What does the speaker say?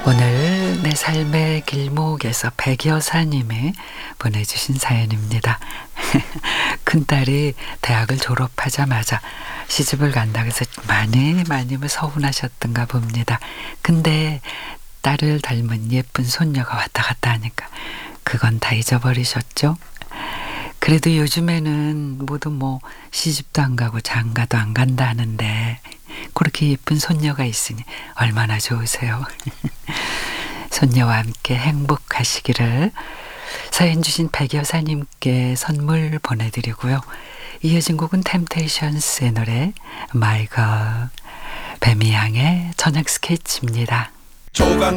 오늘 내 삶의 길목에서 백여사님이 보내주신 사연입니다. 큰딸이 대학을 졸업하자마자 시집을 간다고 해서 많이 서운하셨던가 봅니다. 근데 딸을 닮은 예쁜 손녀가 왔다 갔다 하니까 그건 다 잊어버리셨죠? 그래도 요즘에는 모두 시집도 안 가고 장가도 안 간다 하는데 그렇게 예쁜 손녀가 있으니 얼마나 좋으세요. 손녀와 함께 행복하시기를 사연 주신 백여사님께 선물 보내드리고요. 이어진 곡은 템테이션스의 노래 My God, 배미양의 저녁 스케치입니다. 조각